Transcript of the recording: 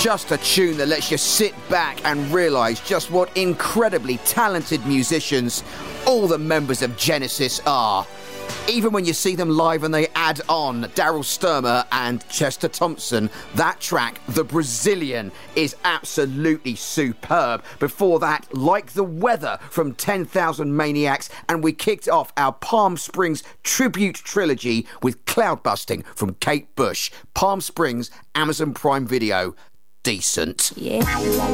Just a tune that lets you sit back and realise just what incredibly talented musicians all the members of Genesis are. Even when you see them live and they add on Daryl Stuermer and Chester Thompson, that track, The Brazilian, is absolutely superb. Before that, Like the Weather from 10,000 Maniacs, and we kicked off our Palm Springs tribute trilogy with Cloudbusting from Kate Bush. Palm Springs, Amazon Prime Video. Decent. Yeah.